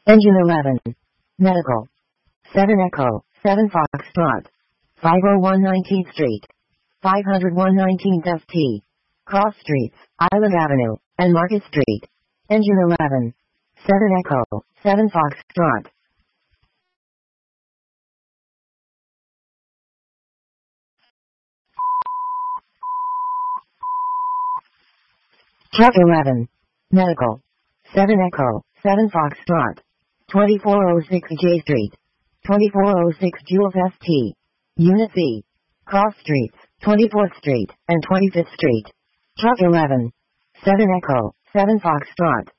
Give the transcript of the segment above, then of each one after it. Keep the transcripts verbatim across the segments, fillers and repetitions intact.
Engine eleven. Medical. seven Echo, seven Foxtrot. five oh one nineteenth Street. five oh one nineteenth F T. Cross Streets, Island Avenue, and Market Street. Engine eleven. seven Echo, seven Foxtrot. Truck eleven. Medical. seven Echo, seven Foxtrot. twenty-four oh six J Street. twenty-four oh six Jules S T. Unit B. Cross Streets, twenty-fourth Street, and twenty-fifth Street. Truck eleven. seven Echo, seven Foxtrot.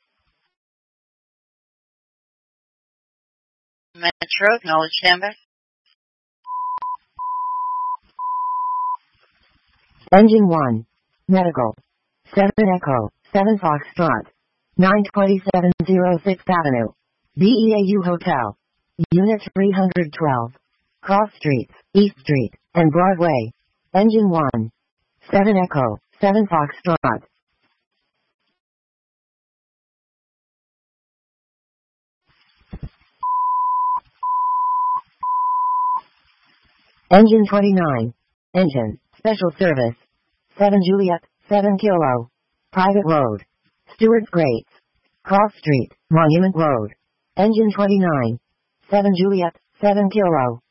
Metro, acknowledge standby. Engine one. Medical. seven Echo, seven Foxtrot. nine twenty-seven oh sixth Avenue. B E A U Hotel. Unit three hundred twelve. Cross Streets, East Street, and Broadway. Engine one. seven Echo, seven Foxtrot. Engine twenty-nine. Engine, Special Service. seven Juliet, seven Kilo. Private Road. Stewart's Grates. Cross Street, Monument Road. Engine twenty-nine. seven Juliet, seven Kilo.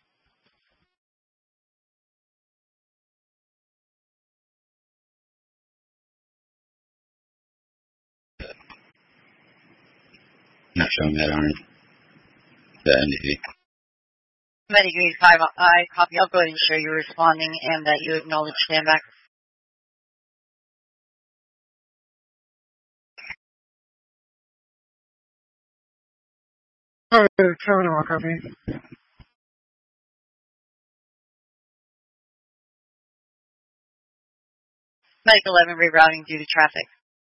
Not showing that on the N D V. Medigrade five I, copy. I'll go ahead and show you responding and that you acknowledge standby. Oh, terminal copy. Medic eleven rerouting due to traffic.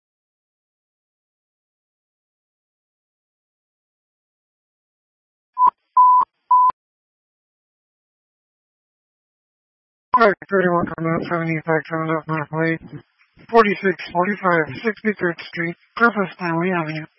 Alright, thirty-one coming up, seventy-five coming up, northway. forty-six forty-five, sixty-third Street, Purpose Stanley Avenue.